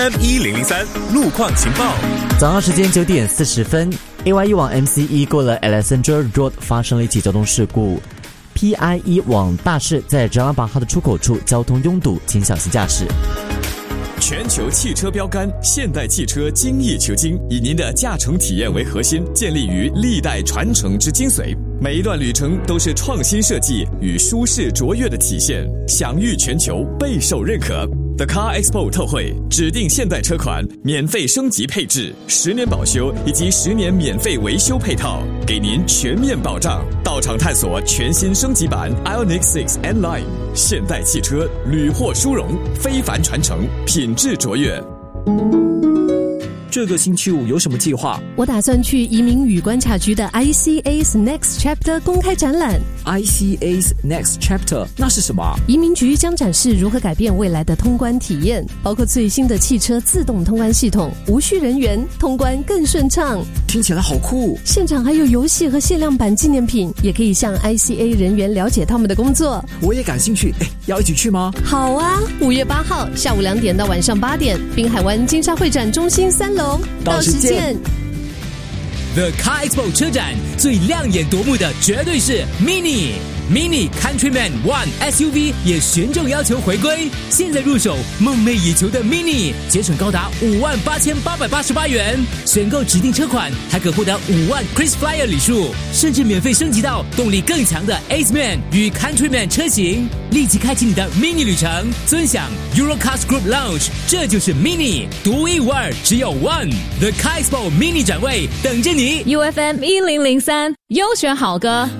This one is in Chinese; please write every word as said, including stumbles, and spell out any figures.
M 一零零三路况情报。 早上时间九点四十分 ，A Y E 往 M C E 过了 Alexandra Road 发生了一起交通事故。P I E 往大市在哲拉巴哈的出口处交通拥堵，请小心驾驶。 全球汽车标杆现代汽车精益求精，以您的驾乘体验为核心，建立于历代传承之精髓。每一段旅程都是创新设计与舒适卓越的体现，享誉全球，备受认可。The Car Expo 特惠，指定现代车款免费升级配置，十年保修以及十年免费维修配套，给您全面保障。到场探索全新升级版 Ioniq 六 N-Line， 现代汽车屡获殊荣，非凡传承，品质卓越。 这个星期五有什么计划？ 我打算去移民与观察局的 I C A's Next Chapter 公开展览。 I C A's Next Chapter 那是什么？ 移民局将展示如何改变未来的通关体验，包括最新的汽车自动通关系统，无需人员，通关更顺畅。 听起来好酷！ 现场还有游戏和限量版纪念品，也可以向 I C A 人员了解他们的工作。 我也感兴趣，哎，要一起去吗？ 好啊，五月八号下午两点到晚上八点，滨海湾金沙会展中心三楼， 到时见。 The Car Expo 车展最亮眼夺目的绝对是 Mini。Mini Countryman One S U V 也循众要求回归，现在入手梦寐以求的 Mini， 节省高达五万八千八百八十八元，选购指定车款还可获得五万 Chris Flyer 礼数，甚至免费升级到动力更强的 Aceman 与 Countryman 车型。立即开启你的 Mini 旅程，尊享 Eurocars Group Lounge， 这就是 Mini， 独一无二，只有 One。The Car Expo Mini 展位等着你。 U F M 一零零三优选好歌。